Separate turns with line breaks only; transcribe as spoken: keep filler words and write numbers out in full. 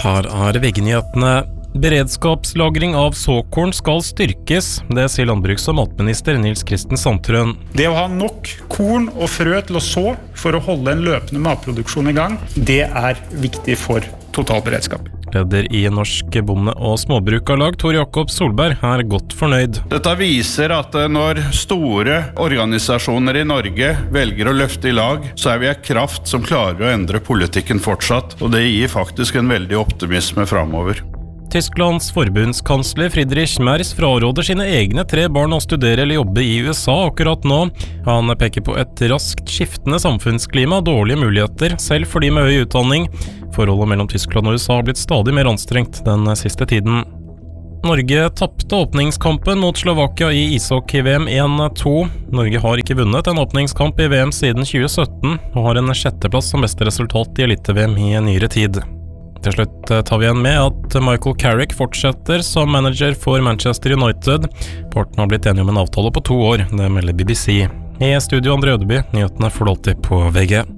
Her er V G-nyhetene. Beredskapslagring av såkorn skal styrkes, det sier landbruks- og matminister Nils Kristen Sandtrøen.
Det å ha nok korn og frø til å så for å holde en løpende matproduksjon i gang, det er viktig for totalberedskap.
Leder i Norsk Bonde- og Småbrukarlag, Tor Jakob Solberg, er godt fornøyd.
Dette viser at når store organisasjoner i Norge velger å løfte i lag, så er vi en kraft som klarer å endre politikken fortsatt, og det gir faktisk en veldig optimisme fremover.
Tysklands forbundskansler Friedrich Merz fraråder sine egne tre barn å studere eller jobbe i U S A akkurat nå. Han peker på et raskt skiftende samfunnsklima, dårlige muligheter, selv for de med høy utdanning. Forholdet mellom Tyskland og U S A har blitt stadig mer anstrengt den siste tiden. Norge tappte åpningskampen mot Slovakia i ishockey-V M en to. Norge har ikke vunnet en åpningskamp i V M siden tjue sytten, og har en sjetteplass som beste resultat i elite-V M i nyere tid. Til slutt tar vi igjen med at Michael Carrick fortsetter som manager for Manchester United. Partene har blitt enige om en avtale på to år, det melder B B C. I studio André Ødeby, nyhetene får du alltid på V G.